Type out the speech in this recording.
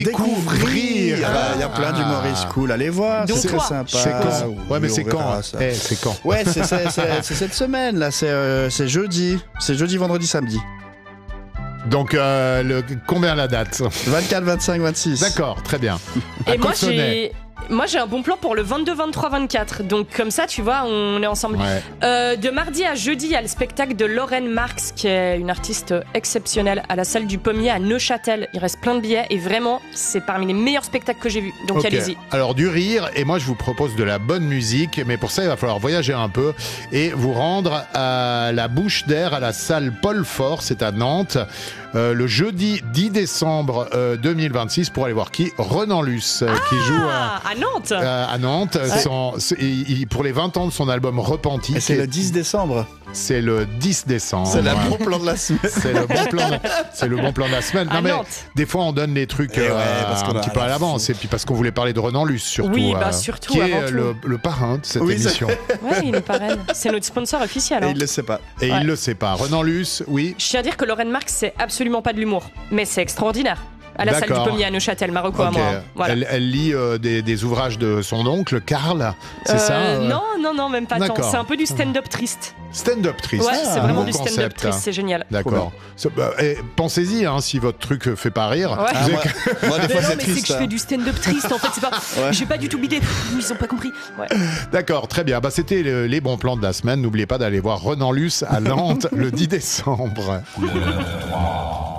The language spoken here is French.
découvrir. Il y a plein d'humoristes cool. Allez voir, c'est très sympa. C'est quand? Ouais, mais c'est quand? C'est quand? Ouais, c'est cette semaine là. C'est jeudi. C'est jeudi, vendredi, samedi. Donc, combien la date? 24, 25, 26. D'accord, très bien. Et moi j'ai un bon plan pour le 22, 23, 24. Donc comme ça, tu vois, on est ensemble. Ouais. De mardi à jeudi, il y a le spectacle de Lorraine Marx, qui est une artiste exceptionnelle, à la salle du Pommier à Neuchâtel. Il reste plein de billets et vraiment, c'est parmi les meilleurs spectacles que j'ai vus. Donc Okay. allez-y. Alors du rire, et moi je vous propose de la bonne musique, mais pour ça il va falloir voyager un peu et vous rendre à la Bouche d'Air, à la salle Paul Fort, c'est à Nantes. Le jeudi 10 décembre 2026 pour aller voir qui? Renan Luce qui joue à Nantes. À Nantes. Pour les 20 ans de son album Repenti. Et c'est le 10 décembre. C'est le 10 décembre. C'est le bon plan de la semaine. C'est le bon plan de la semaine. Non, mais des fois on donne les trucs un petit peu à l'avance. Et puis parce qu'on voulait parler de Renan Luce surtout. Oui, surtout. Qui est le parrain de cette émission. Oui, il est parrain. C'est notre sponsor officiel. Et il le sait pas. Il le sait pas. Renan Luce, oui. Je tiens à dire que Lorraine Marx, c'est absolument pas de l'humour. Mais c'est extraordinaire. À la salle du Pommier à Neuchâtel, Marocco à moi. Voilà. Elle lit des ouvrages de son oncle, Karl, c'est ça Non, même pas tant. C'est un peu du stand-up triste. Stand-up triste. Ouais, c'est vraiment du concept, stand-up triste, c'est génial. D'accord. Pensez-y, si votre truc fait pas rire. Ouais. Moi, des fois, c'est c'est triste. que je fais du stand-up triste, en fait. C'est pas. J'ai pas du tout bidé. Ils ont pas compris. Ouais. D'accord, très bien. C'était les bons plans de la semaine. N'oubliez pas d'aller voir Renan Luce à Nantes le 10 décembre.